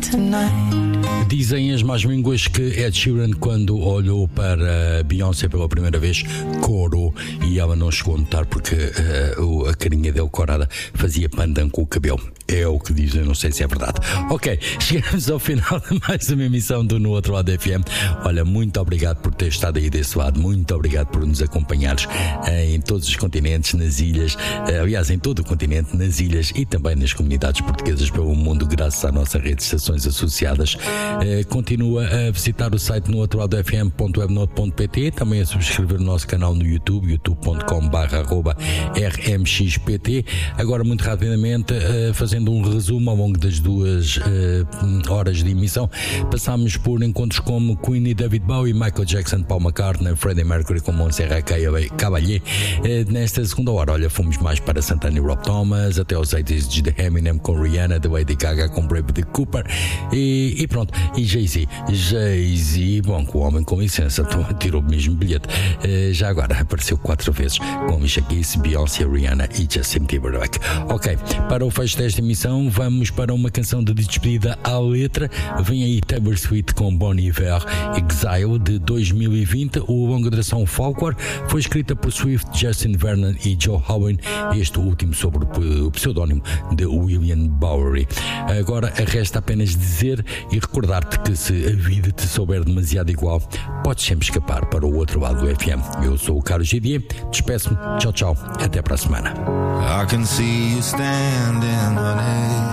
Dizem as más línguas que Ed Sheeran, quando olhou para Beyoncé pela primeira vez, corou, e ela não chegou a notar porque a carinha dele corada fazia pandan com o cabelo. É o que dizem, não sei se é verdade. Ok, chegamos ao final de mais uma emissão do No Outro Lado FM. Olha, muito obrigado por ter estado aí desse lado, muito obrigado por nos acompanhares em todos os continentes, nas ilhas, aliás, em todo o continente, nas ilhas e também nas comunidades portuguesas pelo mundo, graças à nossa rede de estações associadas. Continua a visitar o site nooutrolado.fm.webnote.pt, também a subscrever o nosso canal no YouTube, youtube.com/rmxpt. Agora, muito rapidamente, fazendo um resumo, ao longo das 2 horas de emissão, passámos por encontros como Queen e David Bowie, Michael Jackson, Paul McCartney, Freddie Mercury com Montserrat Caballé. Nesta segunda hora, olha, fomos mais para Santana e Rob Thomas, até aos 80s de Eminem com Rihanna, The Lady Gaga com Bradley Cooper e pronto, e Jay-Z, bom, com o homem, com licença, tirou o mesmo bilhete. Já agora apareceu 4 vezes com Alicia Keys, Beyoncé, Rihanna e Justin Timberlake. Ok, para o fecho desta emissão, vamos para uma canção de despedida à letra. Vem aí Taylor Swift com Bon Iver, Exile, de 2020. O longa duração Folklore foi escrita por Swift, Justin Vernon e Joe Howen, este último sobre o pseudónimo de William Bowery. Agora resta apenas dizer e recordar-te que se a vida te souber demasiado igual, podes sempre escapar para o outro lado do FM. Eu sou o Carlos Gidier, despeço-me, tchau, até para a semana. I can see you standing on it.